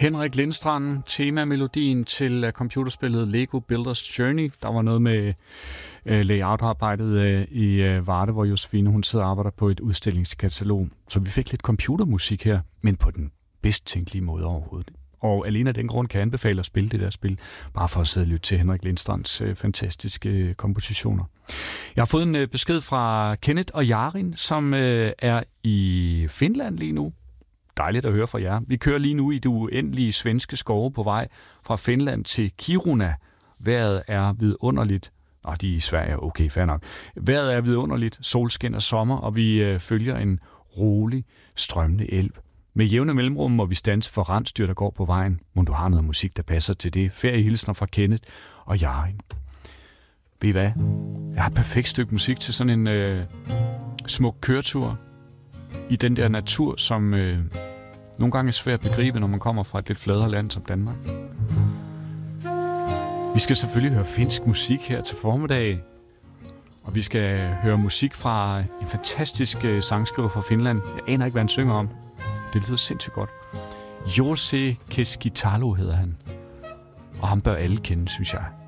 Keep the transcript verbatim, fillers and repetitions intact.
Henrik Lindstrand, temamelodien til uh, computerspillet Lego Builders Journey. Der var noget med uh, layout-arbejdet uh, i uh, Varde, hvor Josefine hun sidder og arbejder på et udstillingskatalog. Så vi fik lidt computermusik her, men på den bedst tænkelige måde overhovedet. Og alene af den grund kan jeg anbefale at spille det der spil, bare for at sidde og lytte til Henrik Lindstrands uh, fantastiske uh, kompositioner. Jeg har fået en uh, besked fra Kenneth og Jarin, som uh, er i Finland lige nu. Dejligt at høre fra jer. Vi kører lige nu i det uendelige svenske skove på vej fra Finland til Kiruna. Vejret er vidunderligt. Nå, de er i Sverige. Okay, fair nok. Vejret er vidunderligt. Solskin og sommer, og vi øh, følger en rolig, strømmende elv. Med jævne mellemrum må vi standse for rensdyr, der går på vejen. Må du har noget musik, der passer til det. Feriehilsner fra Kenneth og Jarin. Ved I hvad? Jeg har et perfekt stykke musik til sådan en øh, smuk køretur i den der natur, som øh, nogle gange er svært at begribe, når man kommer fra et lidt fladere land som Danmark. Vi skal selvfølgelig høre finsk musik her til formiddag, og vi skal høre musik fra en fantastisk øh, sangskriver fra Finland. Jeg aner ikke, hvad han synger om. Det lyder sindssygt godt. Jussi Keskitalo hedder han, og ham bør alle kende, synes jeg.